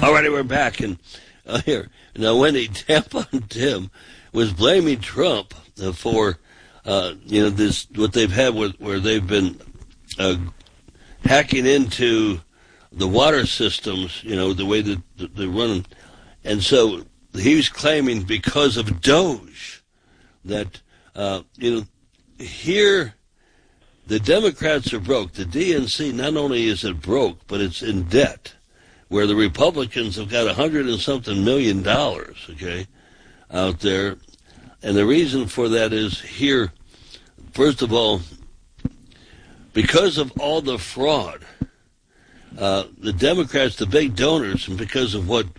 All righty, we're back. And here. Now, Wendy, Tampon Tim was blaming Trump for, this, what they've had where they've been hacking into the water systems, the way that they run them. And so he was claiming because of Doge that, here the Democrats are broke. The DNC, not only is it broke, but it's in debt, where the Republicans have got $100 and something million, okay, out there. And the reason for that is here, first of all, because of all the fraud, the Democrats, the big donors, and because of what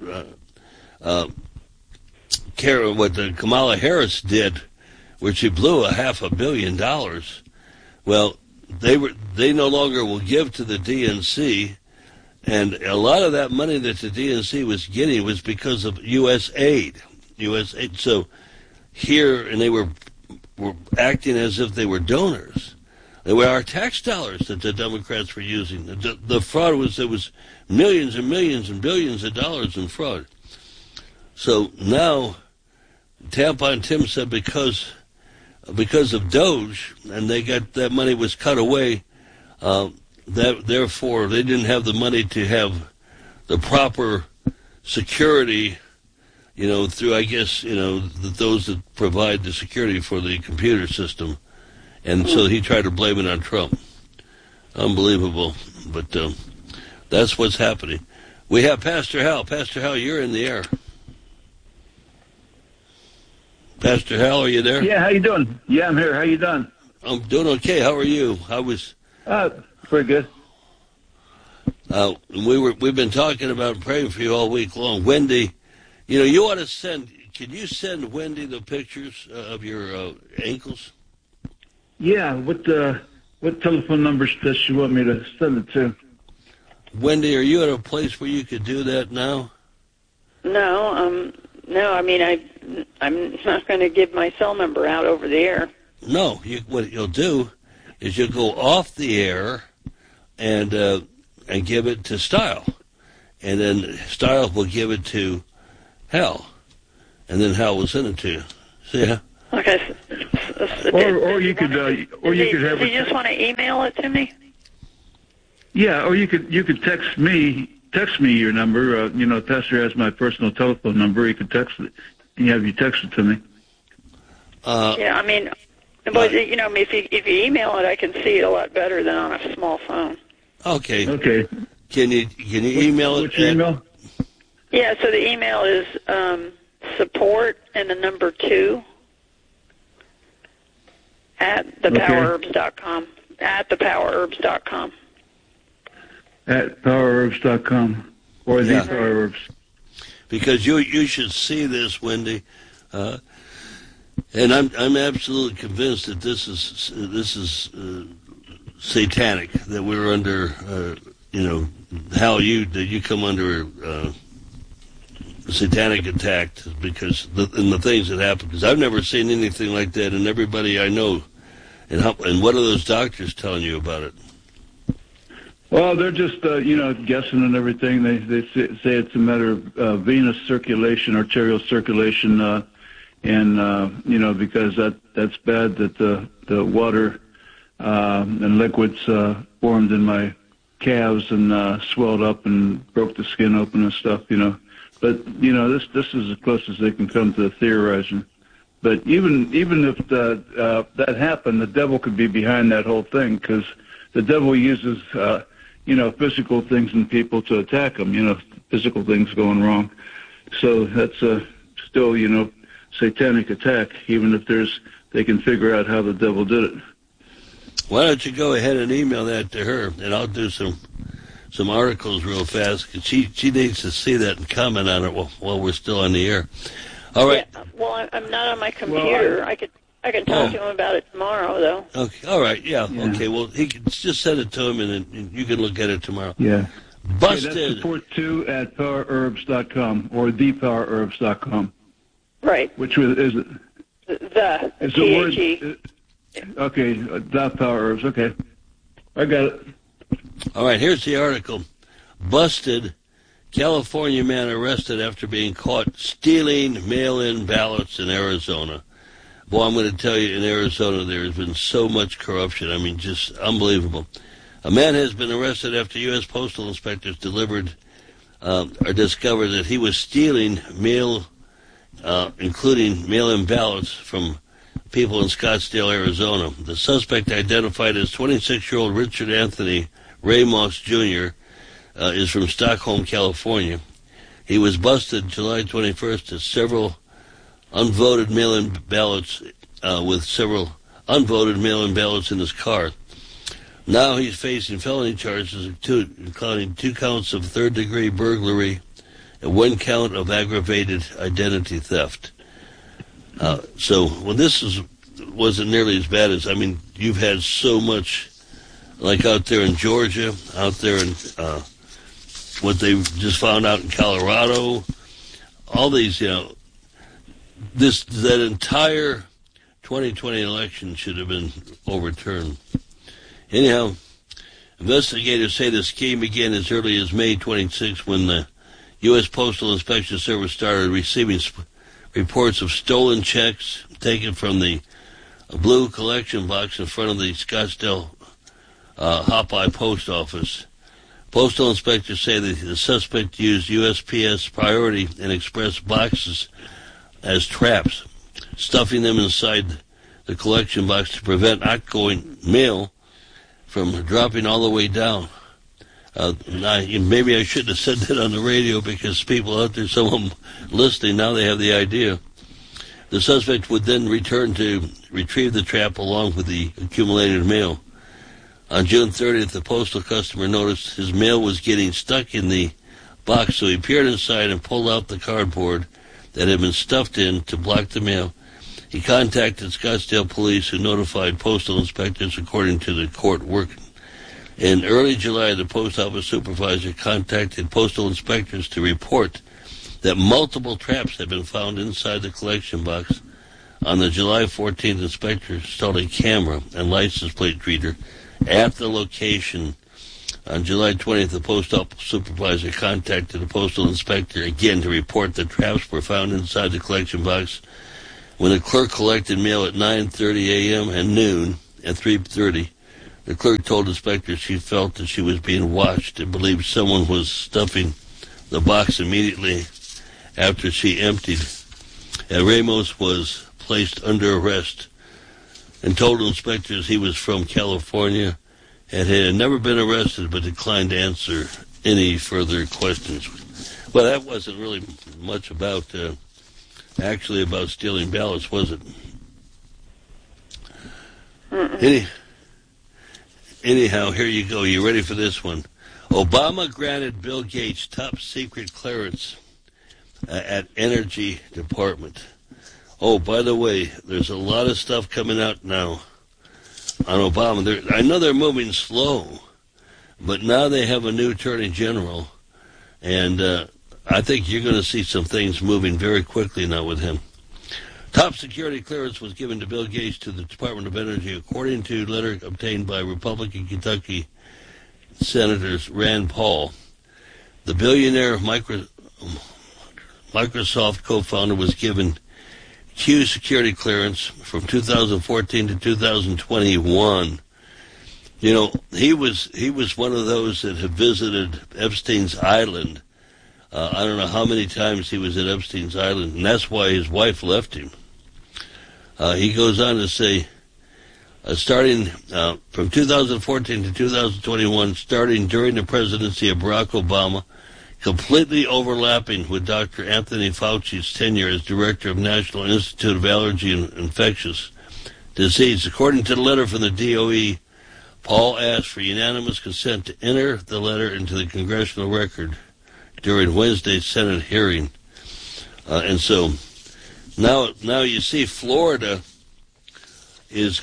Kamala Harris did, where she blew $500 million, well, they no longer will give to the DNC, and a lot of that money that the DNC was getting was because of U.S. aid. So here, and they were acting as if they were donors. They were our tax dollars that the Democrats were using. The fraud was, there was millions and millions and billions of dollars in fraud. So now, Tampon Tim said because of Doge, and they got that money was cut away, therefore they didn't have the money to have the proper security, through, I guess, those that provide the security for the computer system. And so he tried to blame it on Trump. Unbelievable. But that's what's happening. We have Pastor Hal. Pastor Hal, you're in the air. Pastor Hal, are you there? Yeah, how you doing? Yeah, I'm here. How you doing? I'm doing okay. How are you? Pretty good. We've been talking about praying for you all week long. Wendy, you ought to can you send Wendy the pictures of your ankles? Yeah, what telephone number does she want me to send it to? Wendy, are you at a place where you could do that now? No, I mean, I'm not going to give my cell number out over the air. No, what you'll do is you'll go off the air and give it to Style, and then Style will give it to Hal, and then Hal will send it to you. See ya. Okay. Or you could have. Do you just want to email it to me? Yeah, or you could text me your number. Pastor has my personal telephone number. You could text it. And have you text it to me. Yeah, I mean, but if you email it, I can see it a lot better than on a small phone. Okay. Okay. Can you email it? What's your email? Yeah. So the email is support and the number 2 at thepowerherbs.com. At thepowerherbs.com. At powerherbs.com or the powerherbs. Because you should see this, Wendy, and I'm absolutely convinced that this is satanic. That we're under, that you come under satanic attack because the things that happen. Because I've never seen anything like that, and everybody I know, and what are those doctors telling you about it? Well, they're just, guessing and everything. They say it's a matter of venous circulation, arterial circulation, because that's bad that the water and liquids formed in my calves and swelled up and broke the skin open and stuff, But, this is as close as they can come to theorizing. But even if that happened, the devil could be behind that whole thing because the devil uses physical things in people to attack them, physical things going wrong. So that's still, satanic attack, even if they can figure out how the devil did it. Why don't you go ahead and email that to her, and I'll do some articles real fast, because she needs to see that and comment on it while we're still on the air. All right. Yeah, well, I'm not on my computer. Well, I can talk to him about it tomorrow, though. Okay. All right. Yeah. Okay. Well, he can just send it to him, and then you can look at it tomorrow. Yeah. Busted. Okay, that's support 2 at powerherbs.com or thepowerherbs.com. Right. Which is it? The is T-H-E. the word? Okay. The powerherbs. Okay. I got it. All right. Here's the article. Busted. California man arrested after being caught stealing mail-in ballots in Arizona. Boy, I'm going to tell you, in Arizona there has been so much corruption. I mean, just unbelievable. A man has been arrested after U.S. postal inspectors discovered that he was stealing mail, including mail-in ballots from people in Scottsdale, Arizona. The suspect, identified as 26-year-old Richard Anthony Ramos Jr., is from Stockholm, California. He was busted July 21st at several unvoted mail-in ballots, with several unvoted mail-in ballots in his car. Now he's facing felony charges, including 2 counts of third-degree burglary and 1 count of aggravated identity theft. So, well, wasn't nearly as bad as, I mean, you've had so much, like out there in Georgia, out there in what they just found out in Colorado, all these, that entire 2020 election should have been overturned. Anyhow, investigators say the scheme began as early as May 26, when the U.S. Postal Inspection Service started receiving reports of stolen checks taken from the blue collection box in front of the Scottsdale Hopeye Post Office. Postal inspectors say that the suspect used USPS Priority and Express boxes as traps, stuffing them inside the collection box to prevent outgoing mail from dropping all the way down. Maybe I shouldn't have said that on the radio, because people out there, some of them listening, now they have the idea. The suspect would then return to retrieve the trap along with the accumulated mail. On June 30th, the postal customer noticed his mail was getting stuck in the box, so he peered inside and pulled out the cardboard that had been stuffed in to block the mail. He contacted Scottsdale police, who notified postal inspectors, according to the court work. In early July, the post office supervisor contacted postal inspectors to report that multiple traps had been found inside the collection box. On the July 14th, inspectors installed a camera and license plate reader at the location. On July 20th, the post office supervisor contacted the postal inspector again to report that traps were found inside the collection box. When the clerk collected mail at 9:30 a.m. and noon at 3:30, the clerk told inspectors she felt that she was being watched and believed someone was stuffing the box immediately after she emptied. And Ramos was placed under arrest and told inspectors he was from California and had never been arrested, but declined to answer any further questions. Well, that wasn't really much about stealing ballots, was it? Anyhow, here you go. You ready for this one? Obama granted Bill Gates top secret clearance at Energy Department. Oh, by the way, there's a lot of stuff coming out now on Obama. I know they're moving slow, but now they have a new attorney general, and I think you're going to see some things moving very quickly now with him. Top security clearance was given to Bill Gates to the Department of Energy, according to a letter obtained by Republican Kentucky Senators Rand Paul. The billionaire Microsoft co-founder was given Q security clearance from 2014 to 2021. You know, he was one of those that had visited Epstein's Island. I don't know how many times he was at Epstein's Island, and that's why his wife left him. He goes on to say, starting from 2014 to 2021, starting during the presidency of Barack Obama, completely overlapping with Dr. Anthony Fauci's tenure as director of National Institute of Allergy and Infectious Disease. According to the letter from the DOE, Paul asked for unanimous consent to enter the letter into the congressional record during Wednesday's Senate hearing. And so now you see Florida is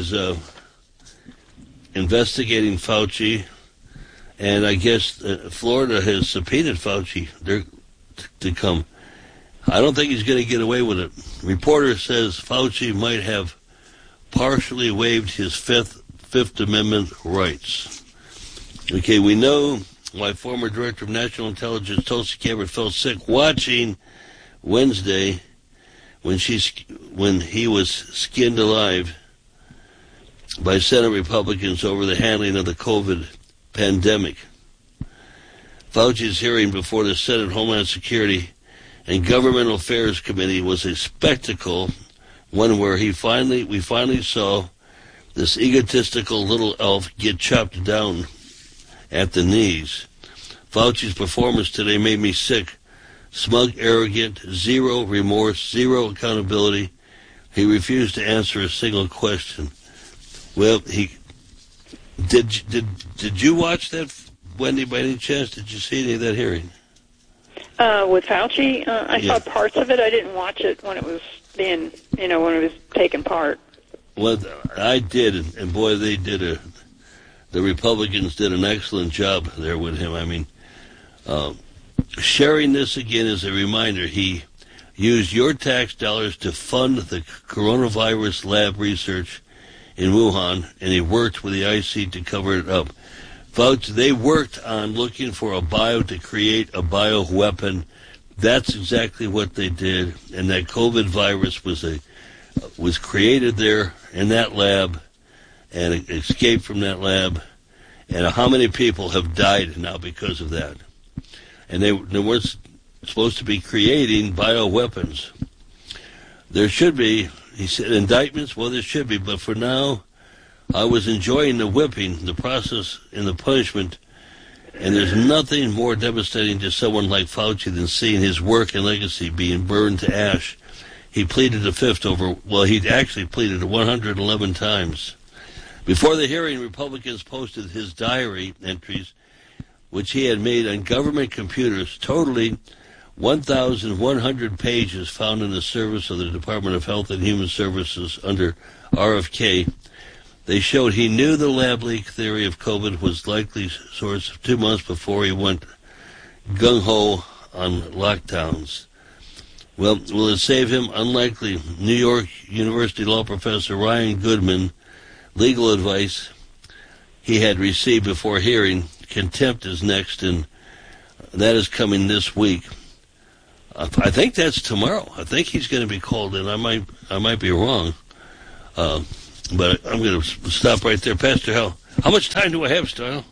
investigating Fauci, and I guess Florida has subpoenaed Fauci to come. I don't think he's going to get away with it. Reporter says Fauci might have partially waived his Fifth Amendment rights. Okay, we know why former Director of National Intelligence Tulsi Gabbard felt sick watching Wednesday when he was skinned alive by Senate Republicans over the handling of the COVID pandemic. Fauci's hearing before the Senate Homeland Security and Governmental Affairs Committee was a spectacle, one where we finally saw this egotistical little elf get chopped down at the knees. Fauci's performance today made me sick. Smug, arrogant, zero remorse, zero accountability. He refused to answer a single question. Well, did you watch that, Wendy, by any chance? Did you see any of that hearing? With Fauci, I saw parts of it. I didn't watch it when it was being, when it was taking part. Well, I did, and boy, the Republicans did an excellent job there with him. I mean, sharing this again is a reminder. He used your tax dollars to fund the coronavirus lab research in Wuhan, and he worked with the IC to cover it up. Folks, they worked on looking for to create a bioweapon. That's exactly what they did, and that COVID virus was created there in that lab, and it escaped from that lab. And how many people have died now because of that? And they weren't supposed to be creating bioweapons. There should be, he said, indictments. Well, there should be, but for now, I was enjoying the whipping, the process, and the punishment. And there's nothing more devastating to someone like Fauci than seeing his work and legacy being burned to ash. He pleaded the fifth he actually pleaded it 111 times. Before the hearing, Republicans posted his diary entries, which he had made on government computers, totaling 1,100 pages found in the service of the Department of Health and Human Services under RFK. They showed he knew the lab leak theory of COVID was likely source 2 months before he went gung-ho on lockdowns. Well, will it save him? Unlikely. New York University law professor Ryan Goodman, legal advice he had received before hearing. Contempt is next, and that is coming this week. I think that's tomorrow. I think he's going to be called in. I might be wrong, but I'm going to stop right there. Pastor Hal, how much time do I have, Style?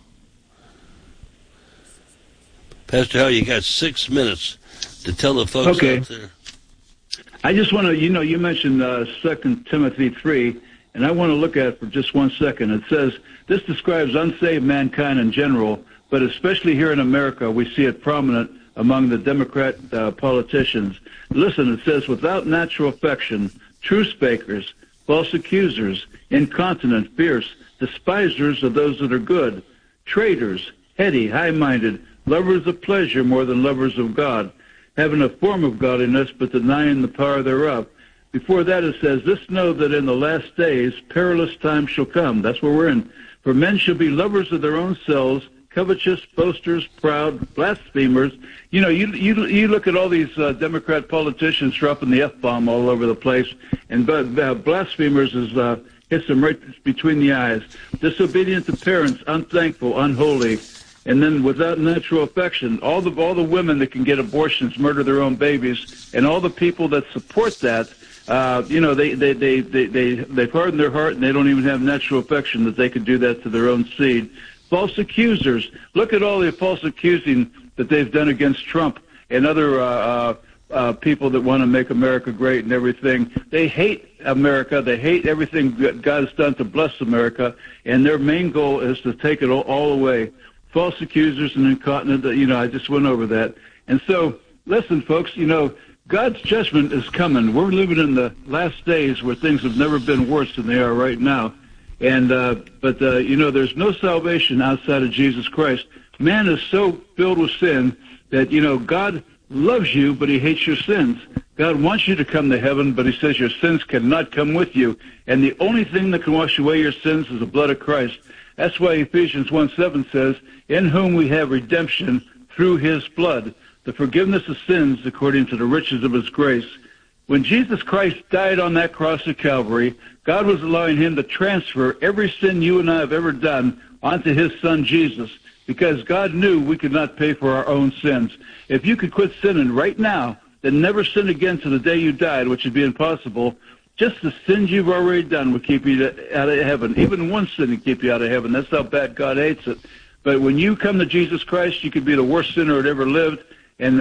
Pastor Hal, you got 6 minutes to tell the folks out there. I just want to, you mentioned 2 Timothy 3, and I want to look at it for just 1 second. It says, this describes unsaved mankind in general, but especially here in America, we see it prominent among the Democrat politicians. Listen, it says, without natural affection, truce speakers, false accusers, incontinent, fierce, despisers of those that are good, traitors, heady, high-minded, lovers of pleasure more than lovers of God, having a form of godliness but denying the power thereof. Before that it says, this know that in the last days perilous times shall come. That's where we're in. For men shall be lovers of their own selves, covetous, boasters, proud, blasphemers. You look at all these Democrat politicians dropping the F-bomb all over the place, and blasphemers hits them right between the eyes. Disobedient to parents, unthankful, unholy, and then without natural affection. All the women that can get abortions murder their own babies, and all the people that support that, they've hardened their heart, and they don't even have natural affection that they could do that to their own seed. False accusers. Look at all the false accusing that they've done against Trump and other people that want to make America great and everything. They hate America. They hate everything that God has done to bless America, and their main goal is to take it all away. False accusers and incontinent, I just went over that. And so, listen, folks, God's judgment is coming. We're living in the last days where things have never been worse than they are right now. And but there's no salvation outside of Jesus Christ. Man is so filled with sin that, God loves you, but he hates your sins. God wants you to come to heaven, but he says your sins cannot come with you. And the only thing that can wash away your sins is the blood of Christ. That's why Ephesians 1:7 says, in whom we have redemption through his blood, the forgiveness of sins according to the riches of his grace. When Jesus Christ died on that cross of Calvary, God was allowing him to transfer every sin you and I have ever done onto his son Jesus. because God knew we could not pay for our own sins. If you could quit sinning right now, then never sin again to the day you died, which would be impossible, just the sins you've already done would keep you out of heaven. Even one sin would keep you out of heaven. That's how bad God hates it. But when you come to Jesus Christ, you could be the worst sinner that ever lived, and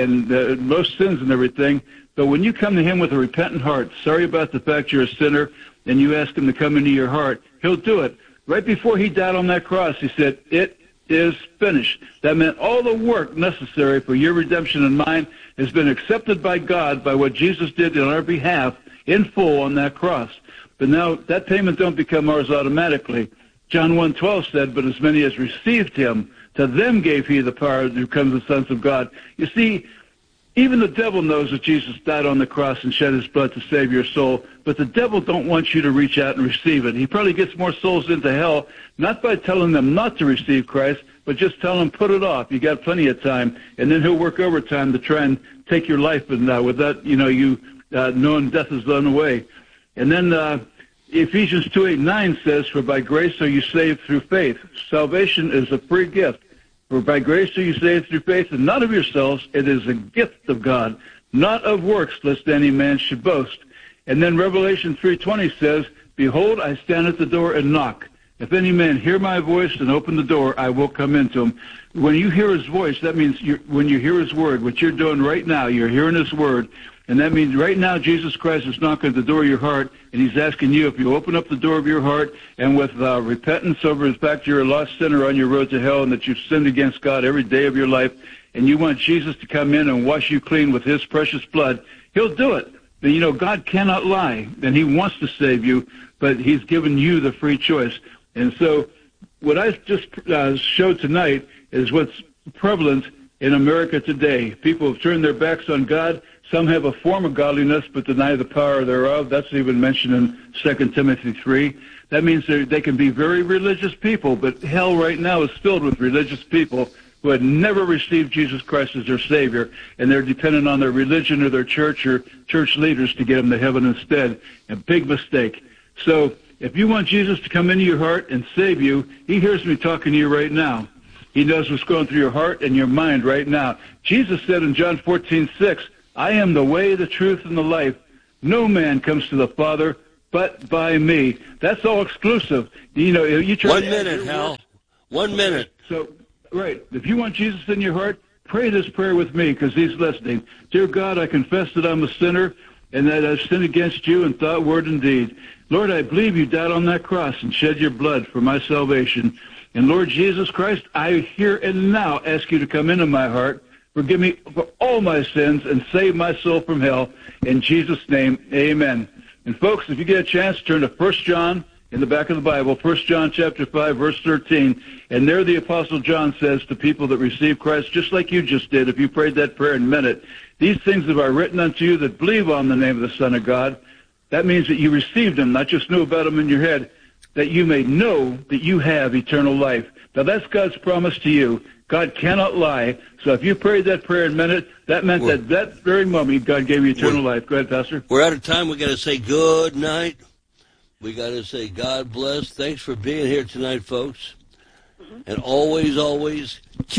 most sins and everything. But when you come to him with a repentant heart, sorry about the fact you're a sinner, and you ask him to come into your heart, he'll do it. Right before he died on that cross, he said, "It is finished." That meant all the work necessary for your redemption and mine has been accepted by God by what Jesus did on our behalf in full on that cross. But now that payment don't become ours automatically. John 1:12 said, "But as many as received him, to them gave he the power to become the sons of God." You see, even the devil knows that Jesus died on the cross and shed his blood to save your soul, but the devil don't want you to reach out and receive it. He probably gets more souls into hell, not by telling them not to receive Christ, but just tell them, put it off. You got plenty of time, and then he'll work overtime to try and take your life, and without you knowing death is done away. And then Ephesians 2:8-9 says, "For by grace are you saved through faith." Salvation is a free gift. For by grace are you saved through faith, and not of yourselves. It is a gift of God, not of works, lest any man should boast. And then Revelation 3:20 says, "Behold, I stand at the door and knock. If any man hear my voice and open the door, I will come into him." When you hear his voice, that means when you hear his word, what you're doing right now, you're hearing his word. And that means right now Jesus Christ is knocking at the door of your heart, and he's asking you if you open up the door of your heart and with repentance over the fact you're a lost sinner on your road to hell and that you've sinned against God every day of your life, and you want Jesus to come in and wash you clean with his precious blood, he'll do it. But, God cannot lie, and he wants to save you, but he's given you the free choice. And so what I just showed tonight is what's prevalent in America today. People have turned their backs on God. Some have a form of godliness but deny the power thereof. That's even mentioned in 2 Timothy 3. That means they can be very religious people, but hell right now is filled with religious people who had never received Jesus Christ as their Savior, and they're dependent on their religion or their church or church leaders to get them to heaven instead. A big mistake. So if you want Jesus to come into your heart and save you, he hears me talking to you right now. He knows what's going through your heart and your mind right now. Jesus said in John 14:6, "I am the way, the truth, and the life. No man comes to the Father but by me." That's all exclusive. You try 1 minute, Hal. 1 minute. So, right. If you want Jesus in your heart, pray this prayer with me because he's listening. Dear God, I confess that I'm a sinner and that I've sinned against you in thought, word, and deed. Lord, I believe you died on that cross and shed your blood for my salvation. And Lord Jesus Christ, I here and now ask you to come into my heart. Forgive me for all my sins and save my soul from hell. In Jesus' name, amen. And folks, if you get a chance, turn to 1 John in the back of the Bible, 1 John chapter 5, verse 13. And there the Apostle John says to people that receive Christ, just like you just did, if you prayed that prayer and meant it, "These things have I written unto you that believe on the name of the Son of God." That means that you received him, not just knew about him in your head, that you may know that you have eternal life. Now that's God's promise to you. God cannot lie. So if you prayed that prayer and meant it, that meant that very moment God gave you eternal life. Go ahead, Pastor. We're out of time. We got to say good night. We got to say God bless. Thanks for being here tonight, folks. Mm-hmm. And always, always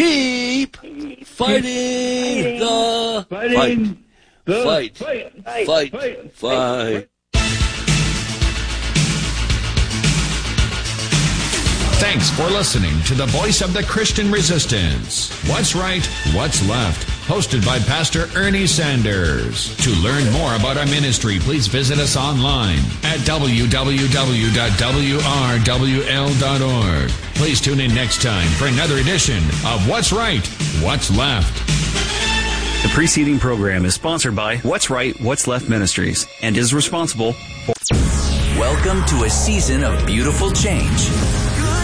keep fighting the fight. Thanks for listening to the voice of the Christian Resistance. What's Right, What's Left? Hosted by Pastor Ernie Sanders. To learn more about our ministry, please visit us online at www.wrwl.org. Please tune in next time for another edition of What's Right, What's Left. The preceding program is sponsored by What's Right, What's Left Ministries and is responsible for... Welcome to a season of beautiful change.